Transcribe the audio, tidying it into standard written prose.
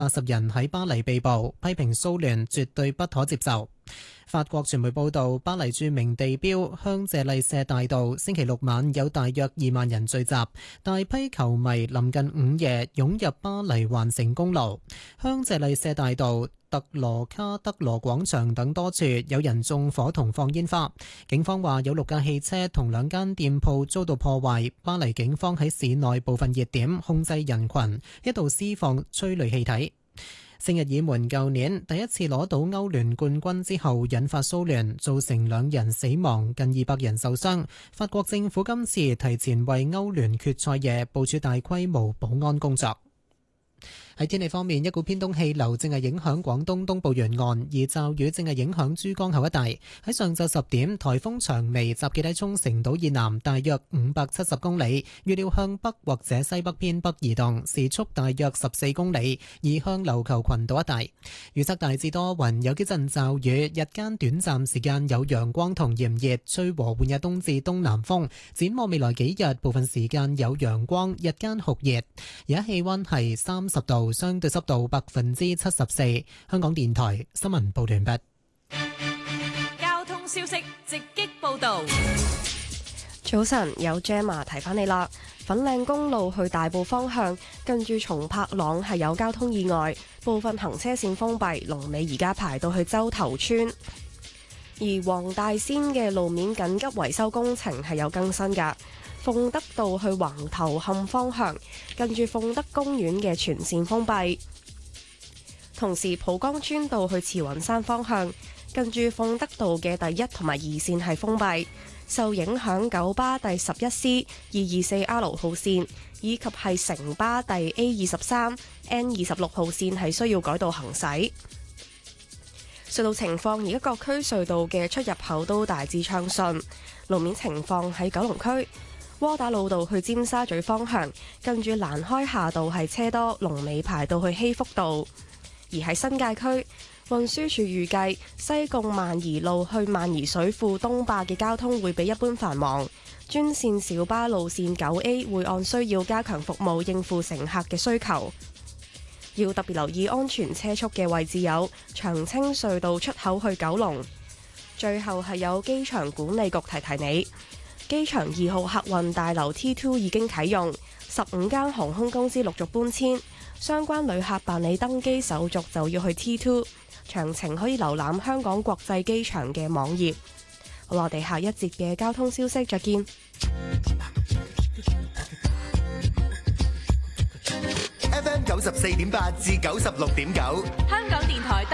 80人喺巴黎被捕，批評騷亂絕對不可接受。法國傳媒報道，巴黎著名地標香榭麗舍大道星期六晚有大約2萬人聚集，大批球迷臨近午夜湧入巴黎環城公路。香榭麗舍大道、特羅卡德羅廣場等多處有人縱火同放煙花。警方話有6架汽車同2間店鋪遭到破壞。巴黎警方喺市內部分熱點控制人群，一度施放催淚氣體。聖日耳門舊年第一次攞到歐聯冠軍之後引發騷亂，造成2人死亡，近200人受傷。法國政府今次提前為歐聯決賽夜部署大規模保安工作。喺天氣方面，一股偏東氣流正係影響廣東東部沿岸，而驟雨正係影響珠江口一帶。喺上晝10點，颱風長微集結喺沖繩島以南大約570公里，預料向北或者西北偏北移動，時速大約14公里，移向琉球群島一帶。預測大致多雲，有幾陣驟雨，日間短暫時間有陽光同炎熱，吹和緩嘅東至東南風。展望未來幾日，部分時間有陽光，日間酷熱。而家氣溫係30度。相對濕度74%。香港電台新聞報道完畢。 交通消息直擊報道。 早晨，有 Gemma 提翻你啦。粉嶺公路去大埔方向，近住松柏塱係有交通意外，部分行車線封閉，龍尾而家排到去洲頭村。而黃大仙嘅路面緊急維修工程係有更新㗎。鳳德道去橫頭磡方向，近住鳳德公園嘅全線封閉。同時，蒲崗村道去慈雲山方向，近住鳳德道嘅第1同埋2線係封閉。受影響九巴第11C、224R 號線以及係城巴第 A23、N26號線係需要改道行駛。隧道情況，而家各區隧道嘅出入口都大致暢順。路面情況喺九龍區。窩打老道去尖沙咀方向，近住蘭開夏道係車多，龍尾排到去禧福道。而喺新界區，運輸署預計西貢萬宜路去萬宜水庫東壩嘅交通會比一般繁忙，專線小巴路線9A 會按需要加強服務，應付乘客嘅需求。要特別留意安全車速嘅位置有長青隧道出口去九龍。最後係有機場管理局提提你。機場2號客運大樓 T2 已經啟用，15間航空公司陸續搬遷，相關旅客辦理登機手續就要去 T2， 詳情可以瀏覽香港國際機場嘅網頁。好啦，我哋下一節嘅交通消息再見。 FM 94.8至96.9， 香港